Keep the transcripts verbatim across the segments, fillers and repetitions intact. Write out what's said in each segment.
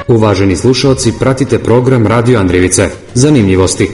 Uvaženi slušalci, pratite program Radio Andrijevice. Zanimljivosti.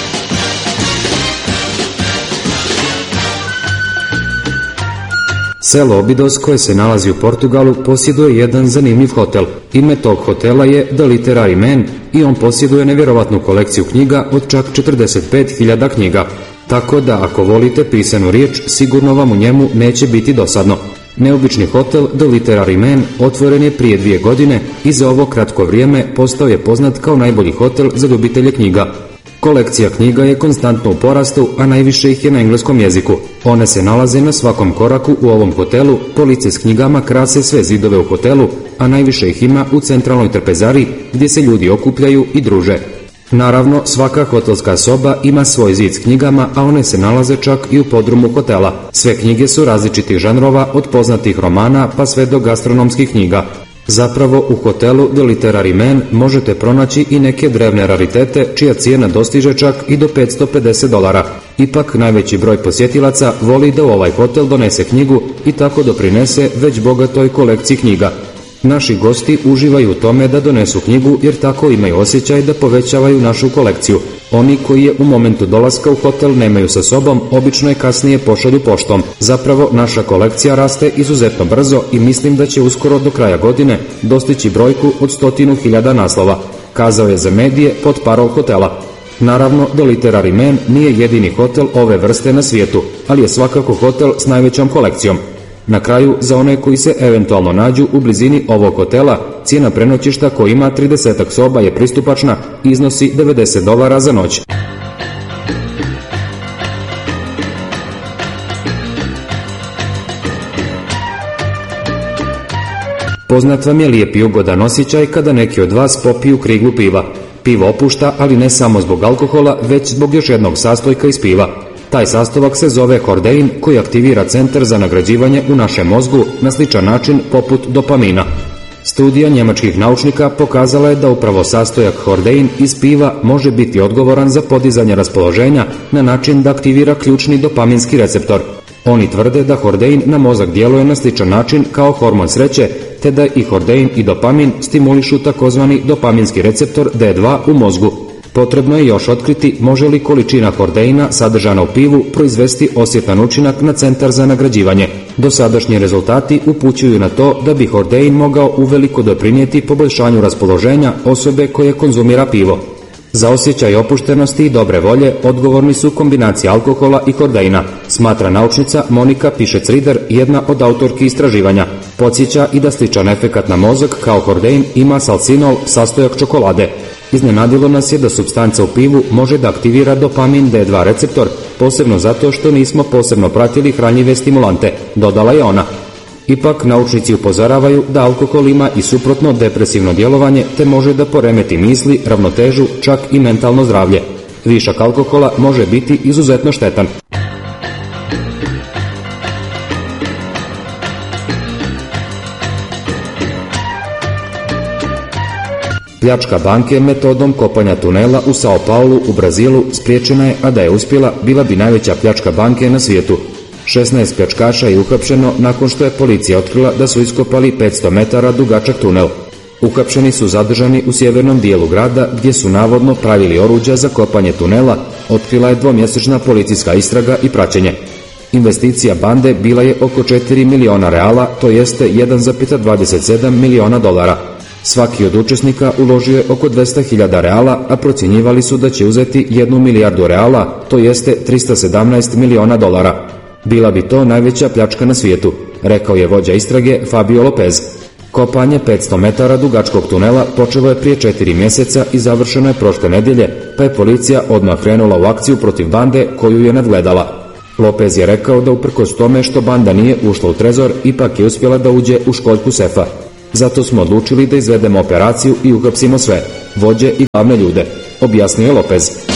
Selo Obidos, koje se nalazi u Portugalu, posjeduje jedan zanimljiv hotel. Ime tog hotela je The Literary Man i on posjeduje nevjerovatnu kolekciju knjiga od čak četrdeset pet hiljada knjiga. Tako da ako volite pisanu riječ, sigurno vam u njemu neće biti dosadno. Neobični hotel The Literary Man otvoren je prije dvije godine i za ovo kratko vrijeme postao je poznat kao najbolji hotel za ljubitelje knjiga. Kolekcija knjiga je konstantno u porastu, a najviše ih je na engleskom jeziku. One se nalaze na svakom koraku u ovom hotelu, police s knjigama krase sve zidove u hotelu, a najviše ih ima u centralnoj trpezari gdje se ljudi okupljaju i druže. Naravno, svaka hotelska soba ima svoj zid s knjigama, a one se nalaze čak i u podrumu hotela. Sve knjige su različitih žanrova, od poznatih romana pa sve do gastronomskih knjiga. Zapravo, u hotelu The Literary Man možete pronaći i neke drevne raritete čija cijena dostiže čak i do petsto pedeset dolara. Ipak, najveći broj posjetilaca voli da u ovaj hotel donese knjigu i tako doprinese već bogatoj kolekciji knjiga. Naši gosti uživaju u tome da donesu knjigu jer tako imaju osjećaj da povećavaju našu kolekciju. Oni koji je u momentu dolaska u hotel nemaju sa sobom, obično je kasnije pošalju poštom. Zapravo, naša kolekcija raste izuzetno brzo i mislim da će uskoro do kraja godine dostići brojku od stotinu hiljada naslova, kazao je za medije portparol hotela. Naravno, The Literary Man nije jedini hotel ove vrste na svijetu, ali je svakako hotel s najvećom kolekcijom. Na kraju, za one koji se eventualno nađu u blizini ovog hotela, cijena prenoćišta koja ima trideset soba je pristupačna i iznosi devedeset dolara za noć. Poznat vam je lijep i ugodan osjećaj kada neki od vas popiju kriglu piva. Pivo opušta, ali ne samo zbog alkohola, već zbog još jednog sastojka iz piva. Taj sastojak se zove hordein, koji aktivira centar za nagrađivanje u našem mozgu na sličan način poput dopamina. Studija njemačkih naučnika pokazala je da upravo sastojak hordein iz piva može biti odgovoran za podizanje raspoloženja na način da aktivira ključni dopaminski receptor. Oni tvrde da hordein na mozak djeluje na sličan način kao hormon sreće, te da i hordein i dopamin stimulišu takozvani dopaminski receptor D dva u mozgu. Potrebno je još otkriti može li količina hordeina sadržana u pivu proizvesti osjetan učinak na centar za nagrađivanje. Dosadašnji rezultati upućuju na to da bi hordein mogao uveliko doprinijeti poboljšanju raspoloženja osobe koje konzumira pivo. Za osjećaj opuštenosti i dobre volje odgovorni su kombinacija alkohola i hordeina, smatra naučnica Monika Pišec-Rider, jedna od autorki istraživanja. Podsjeća i da sličan efekat na mozak kao hordein ima salcinol, sastojak čokolade. Iznenadilo nas je da supstanca u pivu može da aktivira dopamin D dva receptor, posebno zato što nismo posebno pratili hranjive stimulante, dodala je ona. Ipak, naučnici upozoravaju da alkohol ima i suprotno depresivno djelovanje, te može da poremeti misli, ravnotežu, čak i mentalno zdravlje. Višak alkohola može biti izuzetno štetan. Pljačka banke metodom kopanja tunela u Sao Paulu u Brazilu spriječena je, a da je uspjela, bila bi najveća pljačka banke na svijetu. šesnaest pljačkaša je uhapšeno nakon što je policija otkrila da su iskopali petsto metara dugačak tunel. Uhapšeni su zadržani u sjevernom dijelu grada gdje su navodno pravili oruđa za kopanje tunela, otkrila je dvomjesečna policijska istraga i praćenje. Investicija bande bila je oko četiri miliona reala, to jeste jedan zarez dvadeset sedam miliona dolara. Svaki od učesnika uložio je oko dvesta hiljada reala, a procjenjivali su da će uzeti jednu milijardu reala, to jeste trista sedamnaest miliona dolara. Bila bi to najveća pljačka na svijetu, rekao je vođa istrage Fabio Lopez. Kopanje petsto metara dugačkog tunela počelo je prije četiri mjeseca i završeno je prošle nedjelje, pa je policija odmah krenula u akciju protiv bande koju je nadgledala. Lopez je rekao da uprkos tome što banda nije ušla u trezor, ipak je uspjela da uđe u školjku sefa. Zato smo odlučili da izvedemo operaciju i uhapsimo sve, vođe i glavne ljude, objasnio je Lopez.